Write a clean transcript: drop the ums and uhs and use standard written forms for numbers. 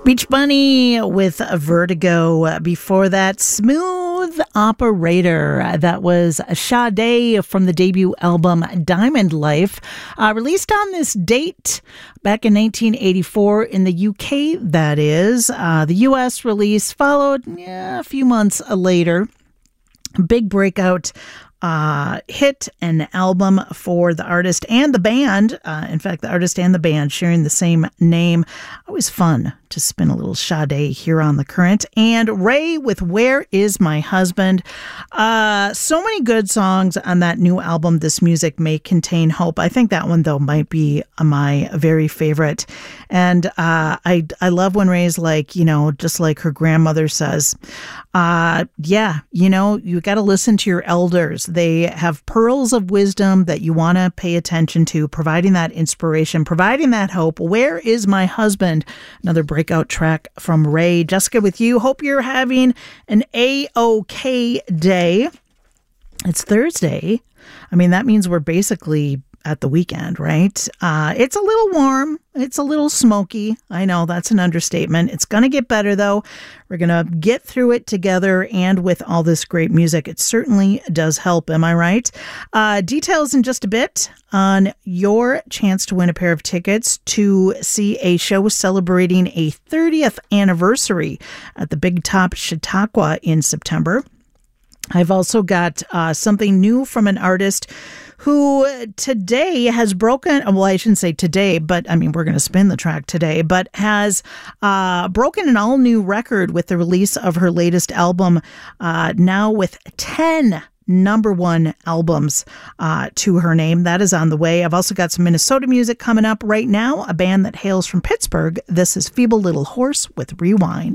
Beach Bunny with Vertigo. Before that, Smooth Operator. That was Sade from the debut album Diamond Life. Released on this date back in 1984 in the UK, that is. The US release followed a few months later. Big breakout hit and album for the artist and the band. In fact, the artist and the band sharing the same name. Always fun to spin a little Sade here on The Current. And Ray with Where Is My Husband? So many good songs on that new album, This Music May Contain Hope. I think that one, though, might be my very favorite. And I love when Ray's like, just like her grandmother says, you got to listen to your elders. They have pearls of wisdom that you want to pay attention to, providing that inspiration, providing that hope. Where Is My Husband? Another breakout track from Ray. Jessica with you. Hope you're having an A-OK day. It's Thursday. I mean, that means we're basically at the weekend, right? It's a little warm. It's a little smoky. I know that's an understatement. It's going to get better, though. We're going to get through it together, and with all this great music, it certainly does help. Am I right? Details in just a bit on your chance to win a pair of tickets to see a show celebrating a 30th anniversary at the Big Top Chautauqua in September. I've also got something new from an artist who today has broken, well, I shouldn't say today, but I mean, we're going to spin the track today, but has broken an all-new record with the release of her latest album, now with 10 number one albums to her name. That is on the way. I've also got some Minnesota music coming up right now, a band that hails from Pittsburgh. This is Feeble Little Horse with Rewind.